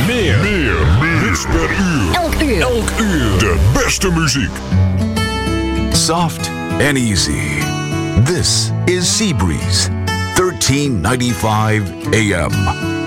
Meer. Hits per uur. Elk uur. De beste muziek. Soft and easy. This is Seabreeze, 1395 AM.